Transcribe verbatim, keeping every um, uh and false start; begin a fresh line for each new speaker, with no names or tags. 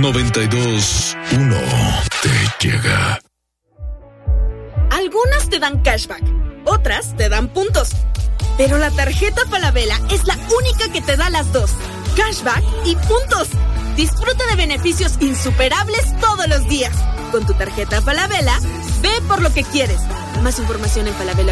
noventa y dos punto uno te llega.
Algunas te dan cashback, otras te dan puntos. Pero la tarjeta Falabella es la única que te da las dos, cashback y puntos. Disfruta de beneficios insuperables todos los días. Con tu tarjeta Falabella, ve por lo que quieres. Más información en falabella